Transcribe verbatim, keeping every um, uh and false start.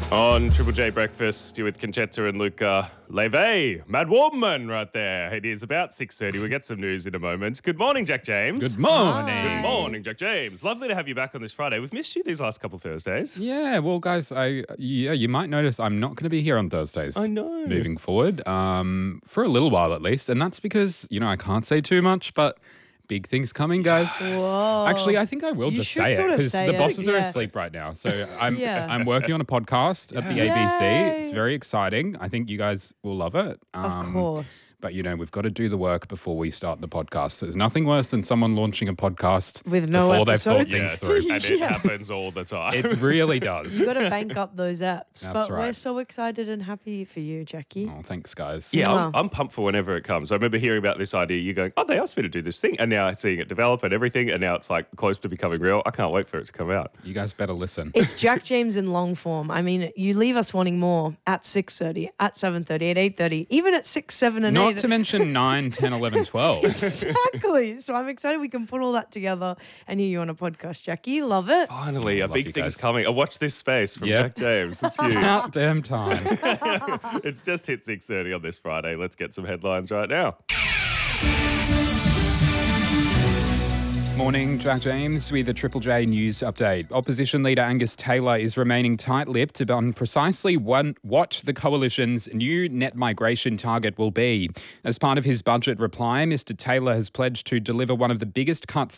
On Triple J Breakfast, you're with Conchetta and Luca Leve. Mad woman right there. It is about six thirty. We'll get some news in a moment. Good morning, Jack James. Good morning. Good morning, Jack James. Lovely to have you back on this Friday. We've missed you these last couple of Thursdays. Yeah, well, guys, I yeah, you might notice I'm not going to be here on Thursdays. I know. Moving forward, um, for a little while at least, and that's because you know I can't say too much, but big things coming, guys. Whoa. Actually, I think I will You just should say it sort of because say the it, bosses are yeah. asleep right now. So I'm Yeah. I'm working on a podcast at the Yay. A B C. It's very exciting. I think you guys will love it. Of Um, course. But you know, we've got to do the work before we start the podcast. There's nothing worse than someone launching a podcast With no before they've thought episodes. things Yes, through. and it Yeah. happens all the time. It really does. You've got to bank up those apps. That's but we're right. so excited and happy for you, Jackie. Oh, thanks, guys. Yeah, I'm, Wow. I'm pumped for whenever it comes. I remember hearing about this idea, you going, oh, they asked me to do this thing, and now seeing it develop and everything, and now it's like close to becoming real. I can't wait for it to come out. You guys better listen. It's Jack James in long form. I mean, you leave us wanting more at six thirty, at seven thirty, at eight thirty, even at six, seven and Not eight. to mention nine, ten, eleven, twelve. Exactly. So I'm excited we can put all that together and hear you on a podcast, Jackie. Love it. Finally, a love big you thing's guys. coming. I watch this space from Yep. Jack James. It's huge. About damn time. It's just hit six thirty on this Friday. Let's get some headlines right now. Morning, Jack James with a Triple J news update. Opposition leader Angus Taylor is remaining tight-lipped on precisely one, what the coalition's new net migration target will be. As part of his budget reply, Mister Taylor has pledged to deliver one of the biggest cuts